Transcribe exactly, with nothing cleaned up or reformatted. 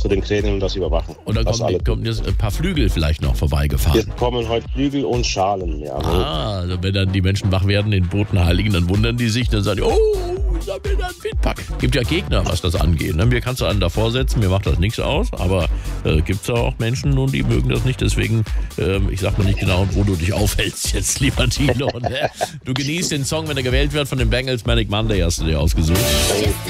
zu den Kränen und das überwachen. Und dann kommen, die, kommen jetzt ein paar Flügel vielleicht noch vorbeigefahren. Jetzt kommen heute Flügel und Schalen, ja. Ah, also wenn dann die Menschen wach werden in Botenheiligen, dann wundern die sich, dann sagen die, oh, ich hab mir da ein Windpack. Gibt ja Gegner, was das angeht. Ne? Mir kannst du einen davor setzen, mir macht das nichts aus, aber äh, gibt es auch Menschen und die mögen das nicht, deswegen, äh, ich sag mal nicht genau, wo du dich aufhältst jetzt, lieber Tino. Ne? Du genießt den Song, wenn er gewählt wird, von den Bangles, Manic Monday hast du dir ausgesucht.